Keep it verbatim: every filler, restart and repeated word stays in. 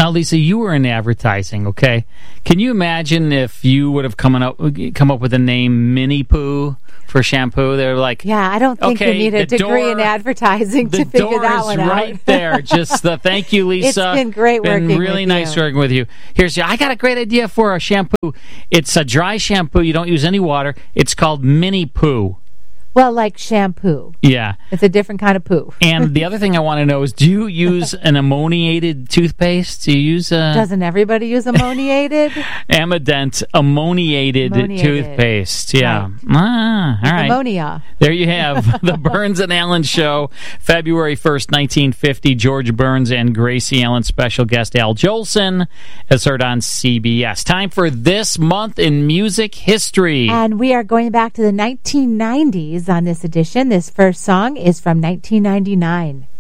Now, Lisa, you were in advertising, okay? Can you imagine if you would have come up come up with the name Mini Poo for shampoo? They're like, yeah, I don't think okay, you need a degree door, in advertising to figure that one out. The door is right there. Just the thank you, Lisa. It's been great working been really with nice you. working with you. Here's I got a great idea for a shampoo. It's a dry shampoo. You don't use any water. It's called Mini Poo. Well, like shampoo. Yeah. It's a different kind of poo. And the other thing I want to know is, do you use an ammoniated toothpaste? Do you use a... Doesn't everybody use ammoniated? Amident ammoniated, Ammoniated. toothpaste. Yeah. Right. Ah, all right. Ammonia. There you have the Burns and Allen Show, February first, nineteen fifty. George Burns and Gracie Allen, special guest Al Jolson, as heard on C B S. Time for This Month in Music History. And we are going back to the nineteen nineties on this edition. This first song is from nineteen ninety-nine.